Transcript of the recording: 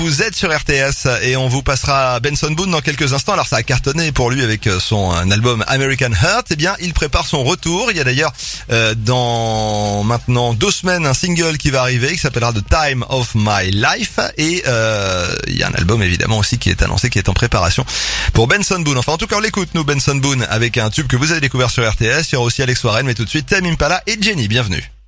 Vous êtes sur RTS et on vous passera Benson Boone dans quelques instants. Alors ça a cartonné pour lui avec son album American Hurt. Eh bien, il prépare son retour. Il y a d'ailleurs dans maintenant 2 semaines un single qui va arriver qui s'appellera The Time of My Life. Et il y a un album évidemment aussi qui est annoncé, qui est en préparation pour Benson Boone. Enfin en tout cas on l'écoute nous, Benson Boone, avec un tube que vous avez découvert sur RTS. Il y aura aussi Alex Warren, mais tout de suite Tame Impala et Jenny. Bienvenue.